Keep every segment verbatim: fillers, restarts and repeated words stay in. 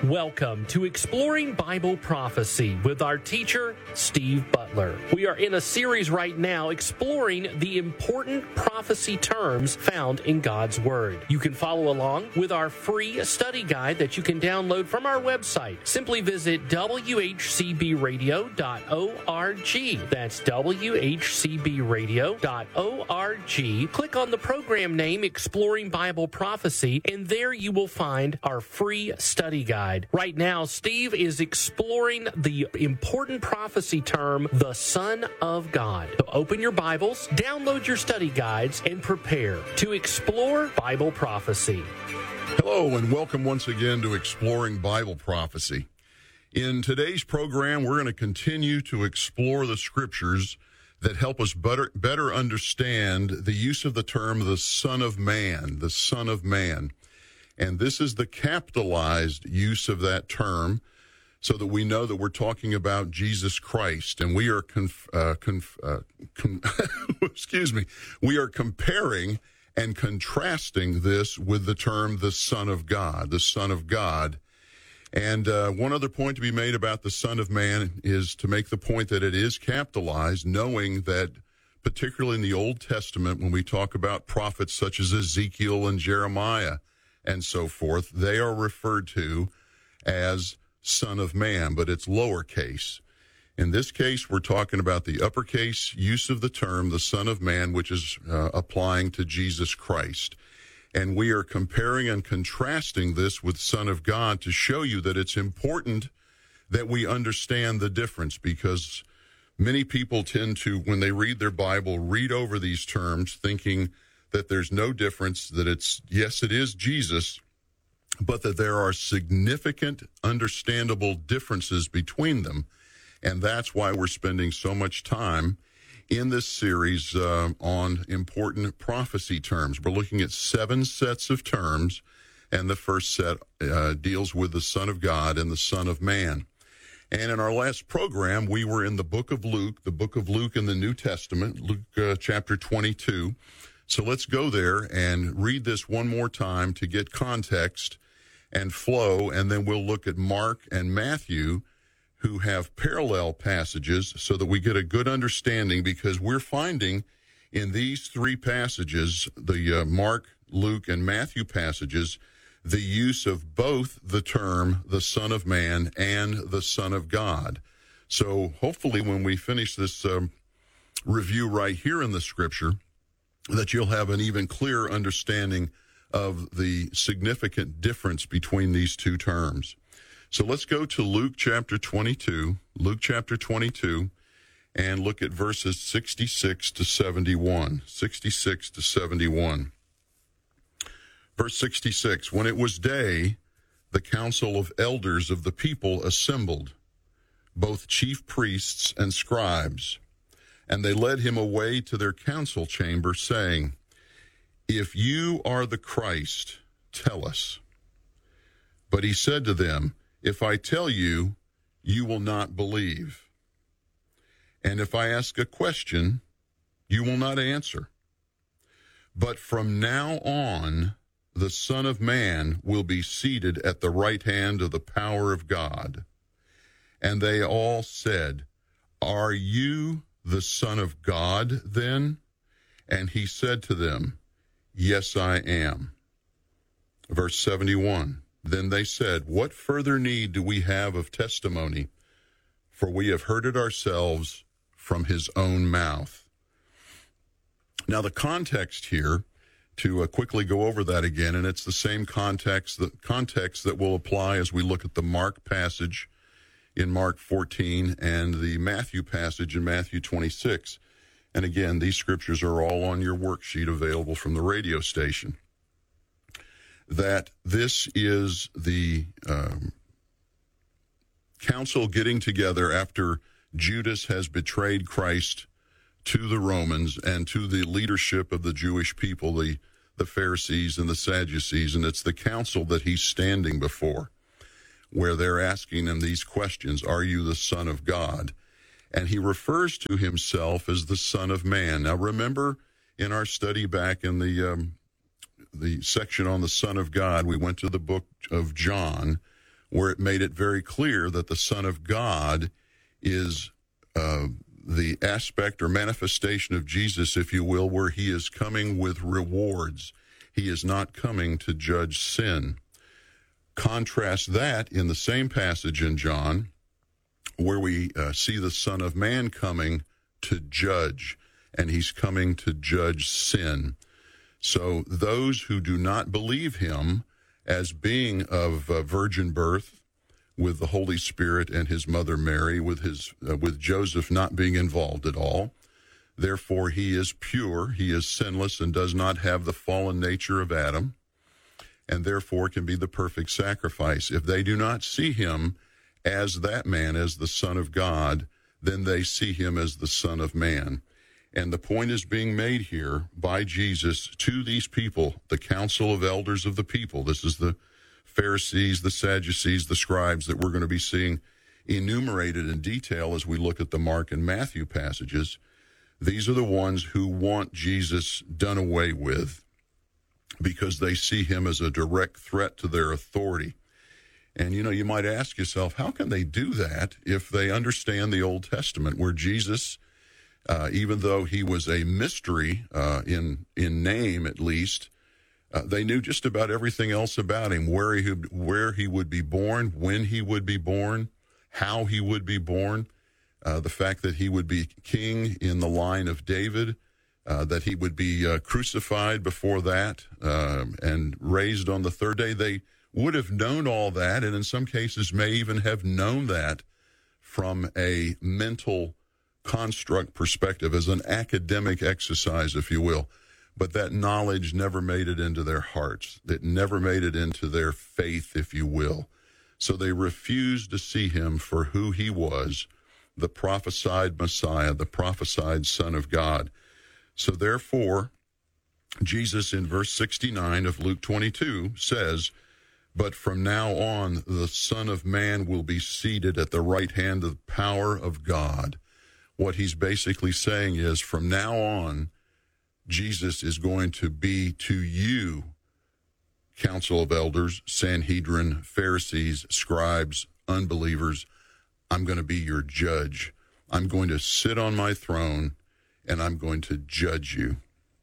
Welcome to Exploring Bible Prophecy with our teacher, Steve Butler. We are in a series right now exploring the important prophecy terms found in God's Word. You can follow along with our free study guide that you can download from our website. Simply visit w h c b radio dot org. That's w h c b radio dot org. Click on the program name Exploring Bible Prophecy, and there you will find our free study guide. Right now, Steve is exploring the important prophecy term, the Son of God. So open your Bibles, download your study guides, and prepare to explore Bible prophecy. Hello, and welcome once again to Exploring Bible Prophecy. In today's program, we're going to continue to explore the scriptures that help us better, better understand the use of the term, the Son of Man, the Son of Man. And this is the capitalized use of that term so that we know that we're talking about Jesus Christ. And we are, conf, uh, conf, uh, com- excuse me, we are comparing and contrasting this with the term the Son of God, the Son of God. And uh, one other point to be made about the Son of Man is to make the point that it is capitalized, knowing that particularly in the Old Testament, when we talk about prophets such as Ezekiel and Jeremiah, and so forth, they are referred to as Son of Man, but it's lowercase. In this case, we're talking about the uppercase use of the term, the Son of Man, which is uh, applying to Jesus Christ. And we are comparing and contrasting this with Son of God to show you that it's important that we understand the difference, because many people tend to, when they read their Bible, read over these terms thinking that there's no difference, that it's, yes, it is Jesus, but that there are significant, understandable differences between them. And that's why we're spending so much time in this series uh, on important prophecy terms. We're looking at seven sets of terms, and the first set uh, deals with the Son of God and the Son of Man. And in our last program, we were in the book of Luke, the book of Luke in the New Testament, Luke uh, chapter twenty-two. So let's go there and read this one more time to get context and flow, and then we'll look at Mark and Matthew, who have parallel passages, so that we get a good understanding, because we're finding in these three passages, the uh, Mark, Luke, and Matthew passages, the use of both the term the Son of Man and the Son of God. So hopefully when we finish this um, review right here in the Scripture, that you'll have an even clearer understanding of the significant difference between these two terms. So let's go to Luke chapter twenty-two, Luke chapter twenty-two, and look at verses sixty-six to seventy-one, sixty-six to seventy-one. Verse sixty-six, when it was day, the council of elders of the people assembled, both chief priests and scribes. And they led him away to their council chamber, saying, if you are the Christ, tell us. But he said to them, if I tell you, you will not believe. And if I ask a question, you will not answer. But from now on, the Son of Man will be seated at the right hand of the power of God. And they all said, are you the Son of God, then? And he said to them, yes, I am. Verse seventy-one, then they said, what further need do we have of testimony? For we have heard it ourselves from his own mouth. Now, the context here, to uh, quickly go over that again, and it's the same context, the context that will apply as we look at the Mark passage in Mark fourteen and the Matthew passage in Matthew twenty-six. And again, these scriptures are all on your worksheet available from the radio station. That this is the um, council getting together after Judas has betrayed Christ to the Romans and to the leadership of the Jewish people, the, the Pharisees and the Sadducees. And it's the council that he's standing before, where they're asking him these questions. Are you the Son of God? And he refers to himself as the Son of Man. Now, remember in our study back in the um, the section on the Son of God, we went to the book of John, where it made it very clear that the Son of God is uh, the aspect or manifestation of Jesus, if you will, where he is coming with rewards. He is not coming to judge sin. Contrast that in the same passage in John, where we uh, see the Son of Man coming to judge, and he's coming to judge sin. So those who do not believe him as being of uh, virgin birth, with the Holy Spirit and his mother Mary, with his uh, with Joseph not being involved at all, therefore he is pure, he is sinless, and does not have the fallen nature of Adam, and therefore can be the perfect sacrifice. If they do not see him as that man, as the Son of God, then they see him as the Son of Man. And the point is being made here by Jesus to these people, the council of elders of the people. This is the Pharisees, the Sadducees, the scribes that we're going to be seeing enumerated in detail as we look at the Mark and Matthew passages. These are the ones who want Jesus done away with because they see him as a direct threat to their authority. And, you know, you might ask yourself, how can they do that if they understand the Old Testament, where Jesus, uh, even though he was a mystery uh, in in name at least, uh, they knew just about everything else about him, where he, where he would be born, when he would be born, how he would be born, uh, the fact that he would be king in the line of David, uh, that he would be uh, crucified before that uh, and raised on the third day. They would have known all that, and in some cases may even have known that from a mental construct perspective, as an academic exercise, if you will. But that knowledge never made it into their hearts. It never made it into their faith, if you will. So they refused to see him for who he was, the prophesied Messiah, the prophesied Son of God. So therefore, Jesus in verse sixty-nine of Luke twenty-two says, "But from now on, the Son of Man will be seated at the right hand of the power of God." What he's basically saying is, from now on, Jesus is going to be to you, council of elders, Sanhedrin, Pharisees, scribes, unbelievers, I'm going to be your judge. I'm going to sit on my throne, and I'm going to judge you.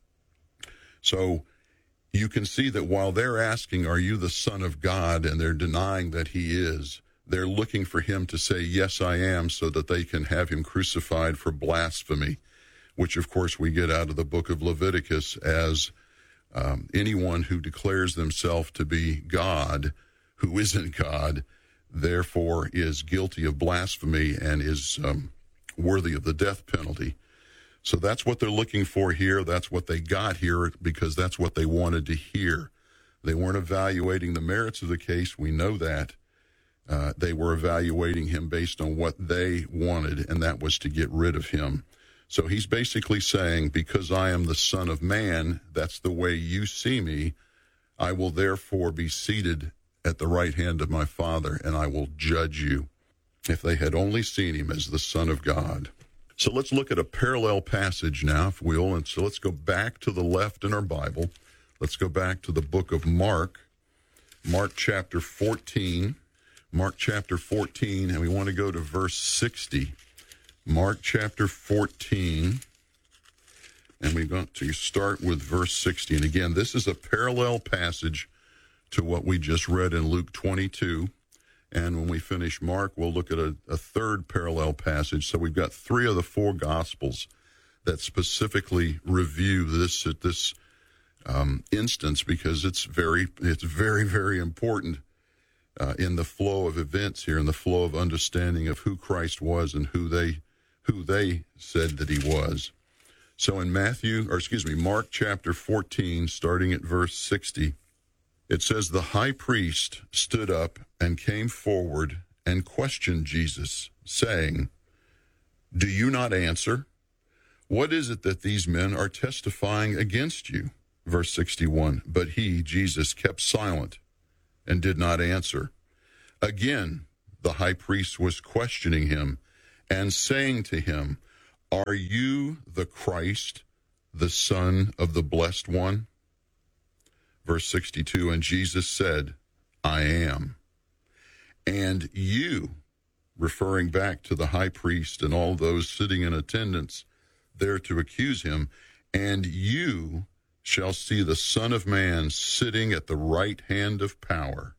So you can see that while they're asking, are you the Son of God, and they're denying that he is, they're looking for him to say, yes, I am, so that they can have him crucified for blasphemy, which, of course, we get out of the book of Leviticus as um, anyone who declares themselves to be God, who isn't God, therefore is guilty of blasphemy and is um, worthy of the death penalty. So that's what they're looking for here. That's what they got here, because that's what they wanted to hear. They weren't evaluating the merits of the case. We know that. Uh, they were evaluating him based on what they wanted, and that was to get rid of him. So he's basically saying, because I am the Son of Man, that's the way you see me, I will therefore be seated at the right hand of my Father, and I will judge you. If they had only seen him as the Son of God. So let's look at a parallel passage now, if we will. And so let's go back to the left in our Bible. Let's go back to the book of Mark, Mark chapter fourteen. Mark chapter fourteen, and we want to go to verse sixty. Mark chapter fourteen, and we're going to start with verse sixty. And again, this is a parallel passage to what we just read in Luke twenty-two. And when we finish Mark, we'll look at a, a third parallel passage. So we've got three of the four Gospels that specifically review this at this um, instance, because it's very, it's very, very important uh, in the flow of events here, in the flow of understanding of who Christ was and who they, who they said that he was. So in Matthew, or excuse me, Mark chapter fourteen, starting at verse sixty, it says, "The high priest stood up and came forward and questioned Jesus, saying, 'Do you not answer? What is it that these men are testifying against you?' Verse sixty-one, "But he," Jesus, "kept silent and did not answer. Again, the high priest was questioning him and saying to him, 'Are you the Christ, the Son of the Blessed One?' Verse sixty-two, "And Jesus said, 'I am.' And you, referring back to the high priest and all those sitting in attendance there to accuse him, and you shall see the Son of Man sitting at the right hand of power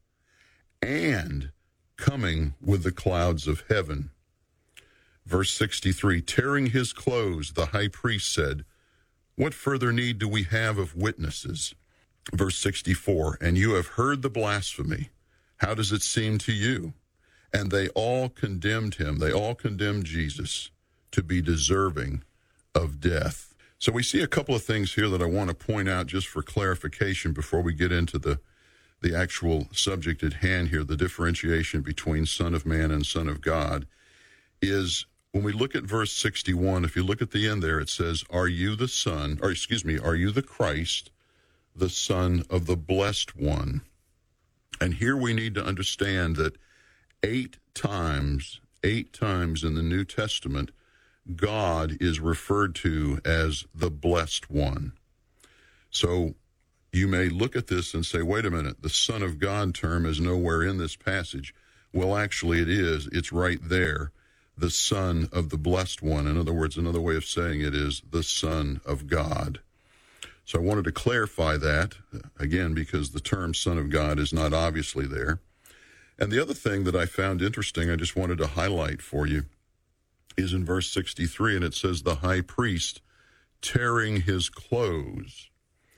and coming with the clouds of heaven. Verse sixty-three, tearing his clothes, the high priest said, what further need do we have of witnesses? Verse sixty-four, and you have heard the blasphemy. How does it seem to you? And they all condemned him. They all condemned Jesus to be deserving of death. So we see a couple of things here that I want to point out just for clarification before we get into the, the actual subject at hand here, the differentiation between Son of Man and Son of God, is when we look at verse sixty-one, if you look at the end there, it says, are you the Son, or excuse me, are you the Christ, the Son of the Blessed One? And here we need to understand that eight times, eight times in the New Testament, God is referred to as the Blessed One. So you may look at this and say, wait a minute, the Son of God term is nowhere in this passage. Well, actually it is. It's right there. The Son of the Blessed One. In other words, another way of saying it is the Son of God. So I wanted to clarify that, again, because the term Son of God is not obviously there. And the other thing that I found interesting, I just wanted to highlight for you, is in verse sixty-three, and it says, the high priest tearing his clothes.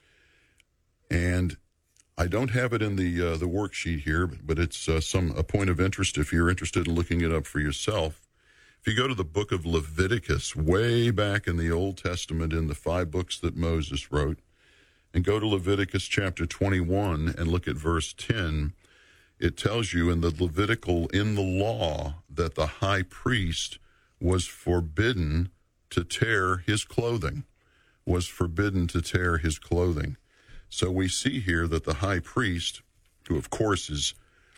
And I don't have it in the uh, the worksheet here, but it's uh, some a point of interest if you're interested in looking it up for yourself. If you go to the book of Leviticus, way back in the Old Testament, in the five books that Moses wrote, and go to Leviticus chapter twenty-one and look at verse ten, it tells you in the Levitical, in the law, that the high priest was forbidden to tear his clothing, was forbidden to tear his clothing. So we see here that the high priest, who of course is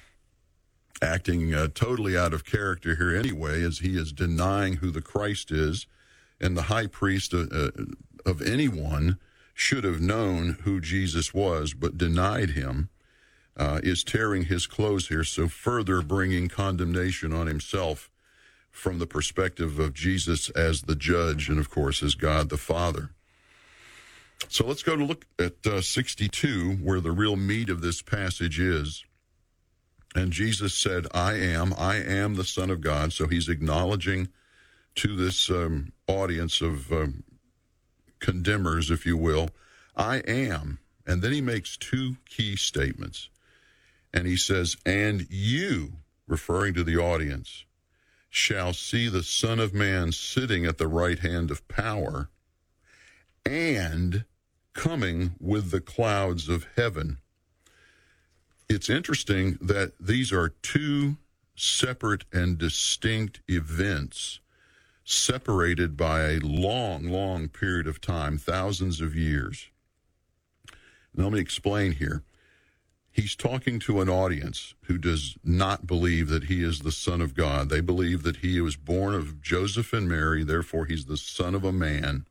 acting uh, totally out of character here anyway, as he is denying who the Christ is, and the high priest uh, uh, of anyone should have known who Jesus was, but denied him, uh, is tearing his clothes here, so further bringing condemnation on himself from the perspective of Jesus as the judge and, of course, as God the Father. So let's go to look at uh, sixty-two, where the real meat of this passage is. And Jesus said, I am, I am the Son of God. So he's acknowledging to this um, audience of um, condemners, if you will, I am. And then he makes two key statements. And he says, and you, referring to the audience, shall see the Son of Man sitting at the right hand of power and coming with the clouds of heaven. It's interesting that these are two separate and distinct events separated by a long, long period of time, thousands of years. Now, let me explain here. He's talking to an audience who does not believe that he is the Son of God. They believe that he was born of Joseph and Mary, therefore he's the son of a man.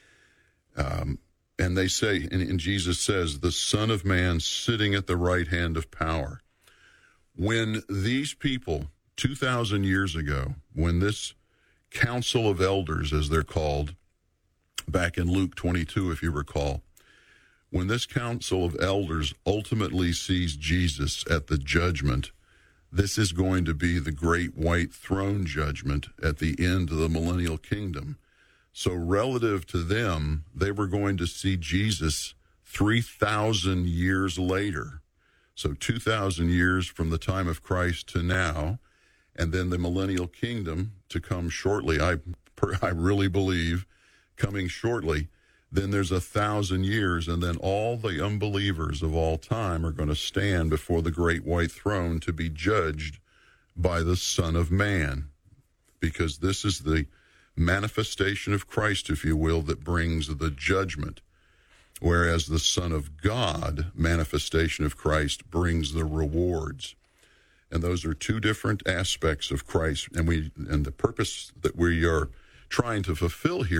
Um, and they say, and, and Jesus says, the Son of Man sitting at the right hand of power. When these people, two thousand years ago, when this council of elders, as they're called, back in Luke twenty-two, if you recall, when this council of elders ultimately sees Jesus at the judgment, this is going to be the great white throne judgment at the end of the millennial kingdom. So relative to them, they were going to see Jesus three thousand years later. So two thousand years from the time of Christ to now, and then the millennial kingdom to come shortly. I, I really believe coming shortly. Then there's a thousand years, and then all the unbelievers of all time are going to stand before the great white throne to be judged by the Son of Man, because this is the manifestation of Christ, if you will, that brings the judgment, whereas the Son of God, manifestation of Christ, brings the rewards. And those are two different aspects of Christ, and we and the purpose that we are trying to fulfill here